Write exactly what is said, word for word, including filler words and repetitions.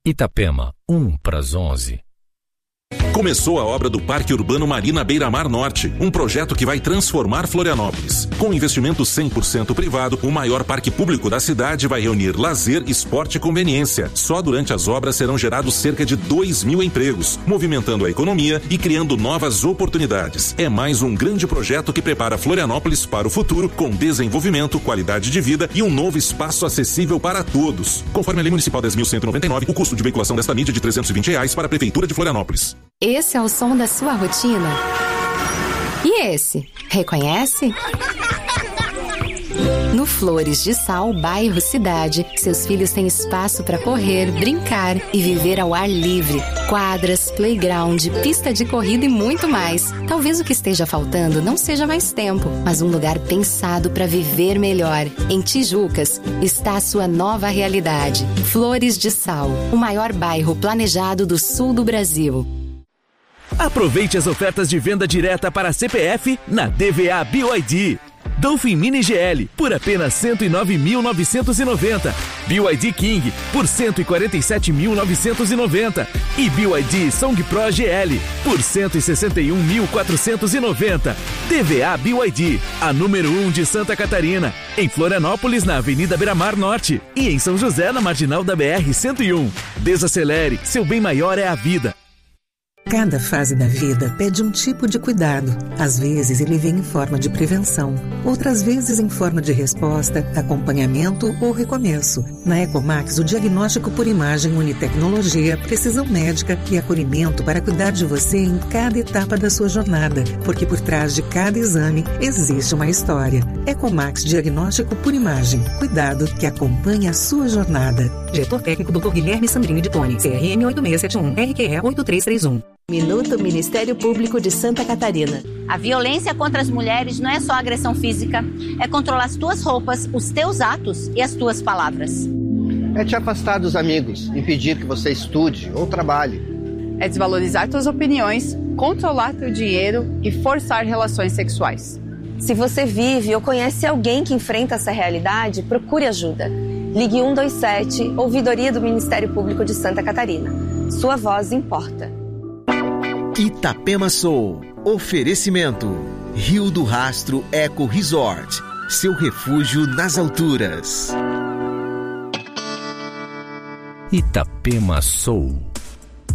Itapema, um para as onze. Começou a obra do Parque Urbano Marina Beira-Mar Norte, um projeto que vai transformar Florianópolis. Com investimento cem por cento privado, o maior parque público da cidade vai reunir lazer, esporte e conveniência. Só durante as obras serão gerados cerca de dois mil empregos, movimentando a economia e criando novas oportunidades. É mais um grande projeto que prepara Florianópolis para o futuro, com desenvolvimento, qualidade de vida e um novo espaço acessível para todos. Conforme a Lei Municipal dez mil cento e noventa e nove, o custo de veiculação desta mídia é de trezentos e vinte reais para a Prefeitura de Florianópolis. Esse é o som da sua rotina? E esse? Reconhece? No Flores de Sal, bairro Cidade, seus filhos têm espaço para correr, brincar e viver ao ar livre. Quadras, playground, pista de corrida e muito mais. Talvez o que esteja faltando não seja mais tempo, mas um lugar pensado para viver melhor. Em Tijucas está a sua nova realidade. Flores de Sal, o maior bairro planejado do sul do Brasil. Aproveite as ofertas de venda direta para C P F na D V A B Y D. Dolphin Mini G L por apenas cento e nove mil novecentos e noventa. B Y D King por cento e quarenta e sete mil novecentos e noventa. E B Y D Song Pro G L por cento e sessenta e um mil quatrocentos e noventa. D V A B Y D, a número um de Santa Catarina. Em Florianópolis, na Avenida Beira-Mar Norte. E em São José, na Marginal da B R cento e um. Desacelere, seu bem maior é a vida. Cada fase da vida pede um tipo de cuidado. Às vezes ele vem em forma de prevenção, outras vezes em forma de resposta, acompanhamento ou recomeço. Na Ecomax, o diagnóstico por imagem une tecnologia, precisão médica e acolhimento para cuidar de você em cada etapa da sua jornada, porque por trás de cada exame existe uma história. Ecomax Diagnóstico por Imagem. Cuidado que acompanha a sua jornada. Diretor técnico doutor Guilherme Sandrini de Tone, C R M oito seis sete um, R Q E oito três três um. Minuto Ministério Público de Santa Catarina. A violência contra as mulheres não é só agressão física, é controlar as tuas roupas, os teus atos e as tuas palavras. É te afastar dos amigos, impedir que você estude ou trabalhe. É desvalorizar tuas opiniões, controlar teu dinheiro e forçar relações sexuais. Se você vive ou conhece alguém que enfrenta essa realidade, procure ajuda. Ligue um dois sete, Ouvidoria do Ministério Público de Santa Catarina. Sua voz importa. Itapema Soul. Oferecimento. Rio do Rastro Eco Resort. Seu refúgio nas alturas. Itapema Soul.